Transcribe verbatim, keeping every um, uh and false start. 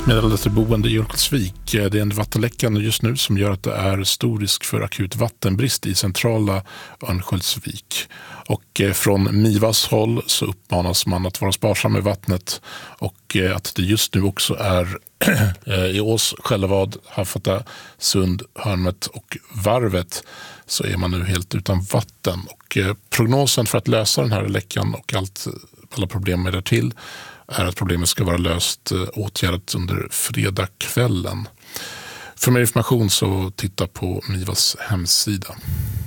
Ett meddelande till boende i Örnsköldsvik. Det är en vattenläcka just nu som gör att det är stor risk för akut vattenbrist i centrala Örnsköldsvik. Och från Mivas håll så uppmanas man att vara sparsam med vattnet och att det just nu också är i Ås, Skällevad, Hafata, Sund, Hörnet och Varvet så är man nu helt utan vatten. Och prognosen för att lösa den här läckan och allt, alla problem med det till är att problemet ska vara löst åtgärdat under fredagskvällen. För mer information så titta på Mivas hemsida.